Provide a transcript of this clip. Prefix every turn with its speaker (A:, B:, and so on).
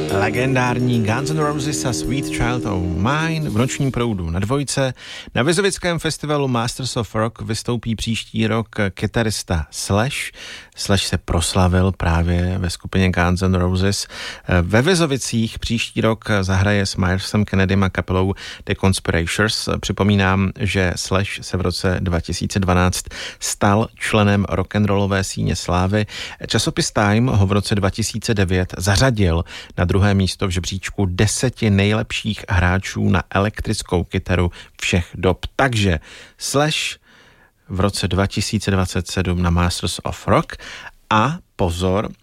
A: Legendární Guns N' Roses a Sweet Child of Mine v nočním proudu na Dvojce. Na Vizovickém festivalu Masters of Rock vystoupí příští rok kytarista Slash. Slash se proslavil právě ve skupině Guns N' Roses. Ve Vizovicích příští rok zahraje s Myersem Kennedym a kapelou The Conspirators. Připomínám, že Slash se v roce 2012 stal členem rock'n'rollové síně slávy. Časopis Time ho v roce 2009 zařadil na druhé místo v žebříčku 10 nejlepších hráčů na elektrickou kytaru všech dob. Takže Slash v roce 2027 na Masters of Rock a pozor,